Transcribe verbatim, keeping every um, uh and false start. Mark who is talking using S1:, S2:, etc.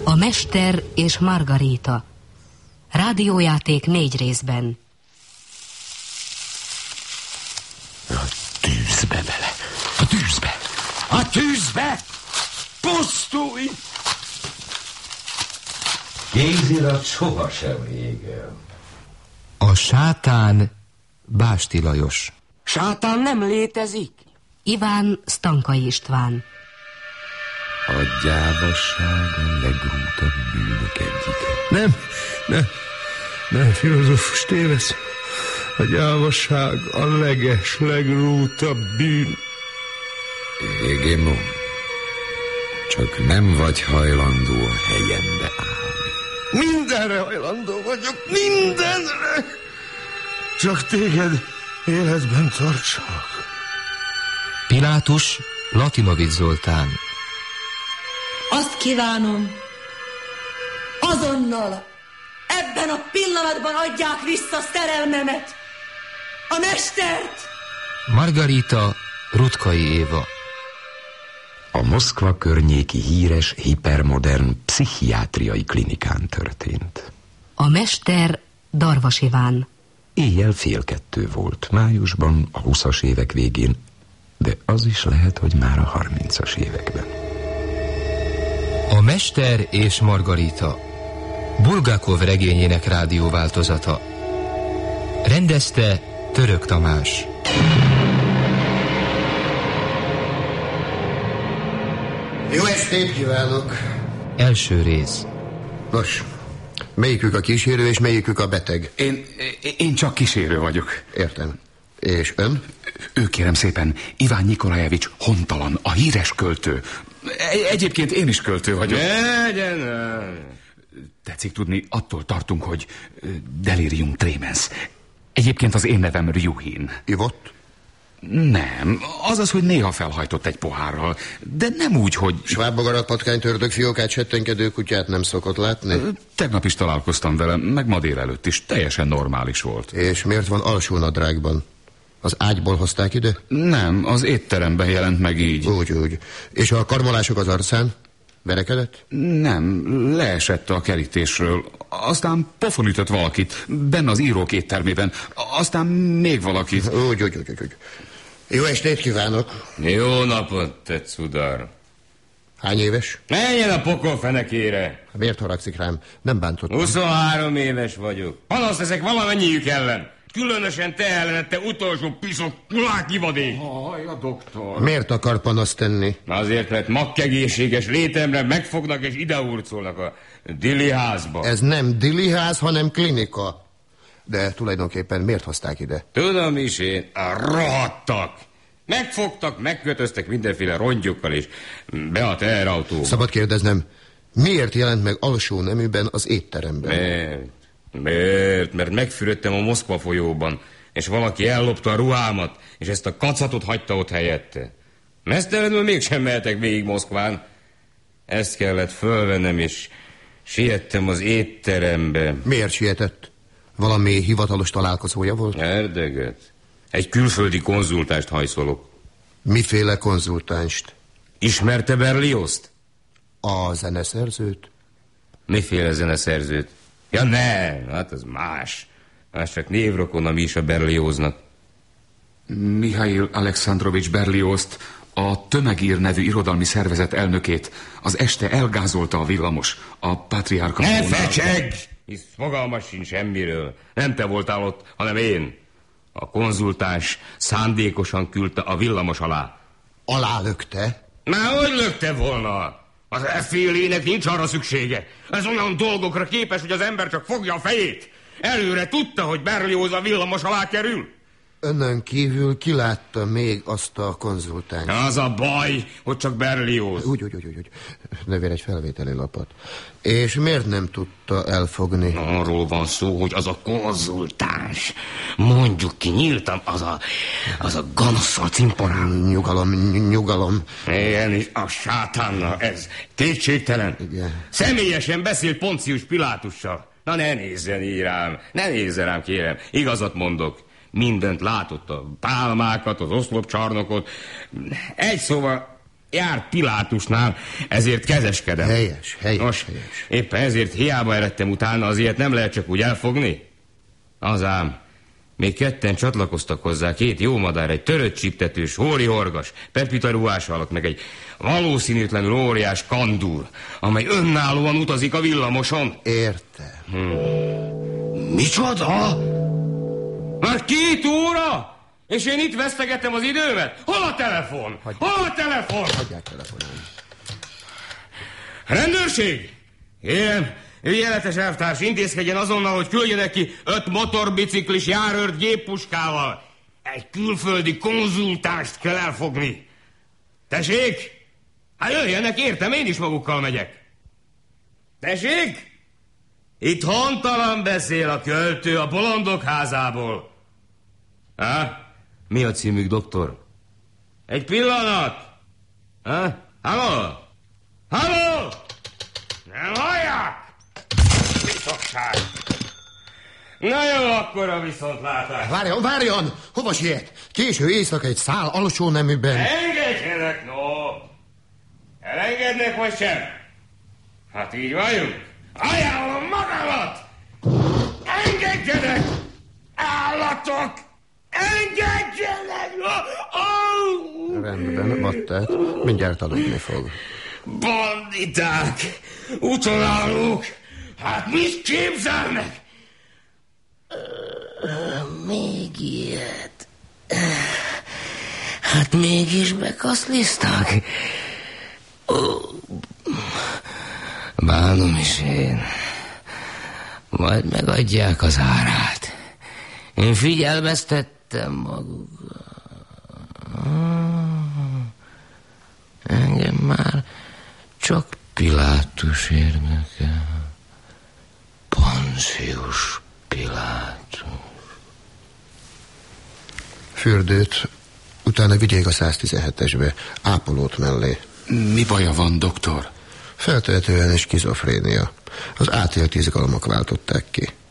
S1: A Mester és Margarita. Rádiójáték négy részben.
S2: A tűzbe bele! A tűzbe! A tűzbe! Pusztulj!
S3: Kézirat sohasem égel.
S4: A sátán Básti Lajos.
S2: Sátán nem létezik?
S1: Iván Stankai István.
S3: A gyávasság a legrútabb bűnök egyike.
S5: Nem, nem, nem, filozófus tévesz. A gyávasság a leges, legrútabb bűn.
S3: Hegemon, csak nem vagy hajlandó a helyembe állni.
S5: Mindenre hajlandó vagyok, mindenre! Csak téged életben tartsak.
S4: Pilátus Latinovics Zoltán.
S6: Azt kívánom, azonnal, ebben a pillanatban adják vissza szerelmemet, a mestert!
S4: Margarita Rutkai Éva.
S3: A Moszkva környéki híres, hipermodern pszichiátriai klinikán történt.
S1: A Mester Darvas Iván.
S3: Éjjel fél kettő volt, májusban, a huszas évek végén, de az is lehet, hogy már a harmincas években.
S4: A Mester és Margarita. Bulgakov regényének rádióváltozata. Rendezte Török Tamás.
S7: Jó estét kívánok!
S4: Első rész.
S7: Nos, melyikük a kísérő és melyikük a beteg?
S2: Én, én csak kísérő vagyok.
S7: Értem. És ön?
S2: Ő, kérem szépen, Iván Nikolajevics Hontalan, a híres költő. Egyébként én is költő vagyok.
S8: Legyen!
S2: Tetszik tudni, attól tartunk, hogy delirium tremens. Egyébként az én nevem Ryuhin.
S7: Ivott?
S2: Nem, azaz, hogy néha felhajtott egy pohárral, de nem úgy, hogy...
S7: Svábbogarat, patkányt, ördög, fiókát, settenkedő kutyát nem szokott látni?
S2: Tegnap is találkoztam vele, meg ma délelőtt is, teljesen normális volt.
S7: És miért van alsó nadrágban? Az ágyból hozták ide?
S2: Nem, az étteremben jelent meg így.
S7: Úgy, úgy. És a karmolások az arcán? Verekedett?
S2: Nem, leesett a kerítésről. Aztán pofon ütött valakit, benne az írók éttermében. Aztán még valakit.
S7: Úgy, úgy, úgy, úgy. Jó estét kívánok!
S8: Jó napot, te cudar!
S7: Hány éves?
S8: Menjen a pokol fenekére!
S7: Miért haragszik rám? Nem bántottam.
S8: huszonhárom éves vagyok. Panaszt teszek valamennyiük ellen. Különösen te ellened, te utolsó piszok kulákivadék.
S2: Haj, a doktor.
S7: Miért akar panaszt tenni?
S8: Azért, mert makkegészséges létemre megfognak és idehurcolnak a Dili házba.
S7: Ez nem Dili ház, hanem klinika. De tulajdonképpen miért hozták ide?
S8: Tudom is én, a rohadtak. Megfogtak, megkötöztek mindenféle rongyukkal és be a teherautóba.
S7: Szabad kérdeznem, miért jelent meg alsó neműben az étteremben?
S8: Mert, mert, mert megfürödtem a Moszkva folyóban, és valaki ellopta a ruhámat, és ezt a kacatot hagyta ott helyette. Mesztelenül mégsem mehetek végig Moszkván. Ezt kellett fölvennem, és siettem az étterembe.
S7: Miért sietett? Valami hivatalos találkozója volt?
S8: Erdeget. Egy külföldi konzultást hajszolok.
S7: Miféle konzultánst?
S8: Ismerte Berliozzt?
S7: A zeneszerzőt?
S8: Miféle zeneszerzőt? Ja nem, hát az más. Más csak névrokona mi is a Berlioznak.
S2: Mihail Alexandrovics Berliozt, a Tömegír nevű irodalmi szervezet elnökét az este elgázolta a villamos, a Patriárka...
S8: Ne fecsegj! Hisz fogalmas sincs semmiről. Nem te voltál ott, hanem én. A konzultáns szándékosan küldte a villamos alá.
S7: Alá lökte?
S8: Már hogy lökte volna? Az effélének nincs arra szüksége. Ez olyan dolgokra képes, hogy az ember csak fogja a fejét. Előre tudta, hogy Berlioz a villamos alá kerül.
S7: Önnön kívül ki látta még azt a konzultáns?
S8: Az a baj, hogy csak Berlioz.
S7: Úgy, úgy, úgy, úgy. Növér egy felvételi lapot. És miért nem tudta elfogni?
S8: Arról van szó, hogy az a konzultáns, mondjuk ki nyíltan, az a, az a gonoszszal cimporán.
S7: Nyugalom, nyugalom.
S8: Igen, és a sátánnal, ez kétségtelen.
S7: Igen.
S8: Személyesen beszélt Poncius Pilátussal. Na ne nézzen így rám, ne nézzen rám, kérem, igazat mondok. Mindent látott, a pálmákat, az oszlopcsarnokot. Egy szóval jár Pilátusnál, ezért kezeskedem.
S7: Helyes, helyes,
S8: Nos,
S7: helyes.
S8: éppen ezért hiába eredtem utána, az ilyet nem lehet csak úgy elfogni. Az ám, még ketten csatlakoztak hozzá, két jó madár, egy törött csiptetős, hóri horgas, pepita ruhás alak, meg egy valószínűtlenül óriás kandúr, amely önállóan utazik a villamoson.
S7: Értem.
S8: Hmm. Micsoda? Már két óra? És én itt vesztegettem az időmet? Hol a telefon? Hagyják. Hol a telefon?
S7: Hagyják telefonálni.
S8: Rendőrség! Kérem, ügyeletes elvtárs, intézkedjen azonnal, hogy küldjenek ki öt motorbiciklis járőrt géppuskával. Egy külföldi konzultánst kell elfogni. Tessék? Hát jöjjenek, értem, én is magukkal megyek. Tessék? Itt hontalan beszél a költő a bolondok házából. Ha? Mi a címük, doktor? Egy pillanat! Ha? Halló? Halló? Nem hallják? Biztosság! Na jó, akkor a viszontlátás.
S7: Várjon, várjon! Hova siet? Késő éjszaka egy szál alsó neműben.
S8: Engedjenek, no! Elengednek, vagy sem? Hát így vagyunk. Ajánlom magamat! Engedjenek! Állatok! Engedjenek! Oh!
S7: Rendben, Battert, mindjárt aludni fog.
S8: Banditák! Utolállók! Hát mit képzelnek?
S9: Még ilyet. Hát mégis bekaszlisztak. Bánom is én. Majd megadják az árát. Én figyelmeztettem magukat. Engem már csak Pilátus érdekel. Poncius Pilátus.
S7: Fürdőt, utána vigyék a száztizenhetesbe, ápolót mellé.
S2: Mi baja van, doktor?
S7: Feltehetően egy skizofrénia. Az átélt izgalmak váltották ki.